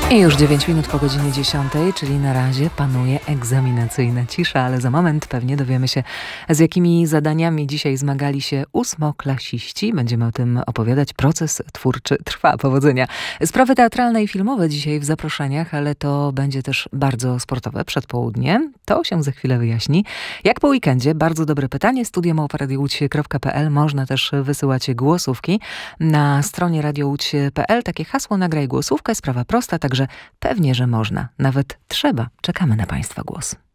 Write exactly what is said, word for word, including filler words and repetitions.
I już dziewięć minut po godzinie dziesiątej, czyli na razie panuje egzaminacyjna cisza, ale za moment pewnie dowiemy się, z jakimi zadaniami dzisiaj zmagali się ósmoklasiści. Będziemy o tym opowiadać. Proces twórczy trwa. Powodzenia. Sprawy teatralne i filmowe dzisiaj w zaproszeniach, ale to będzie też bardzo sportowe przedpołudnie. To się za chwilę wyjaśni. Jak po weekendzie? Bardzo dobre pytanie. studio małpa radio łódź kropka pe el. Można też wysyłać głosówki. Na stronie radio łódź kropka pe el takie hasło nagraj głosówkę. Sprawa prosta, także pewnie, że można. Nawet trzeba. Czekamy na Państwa głos.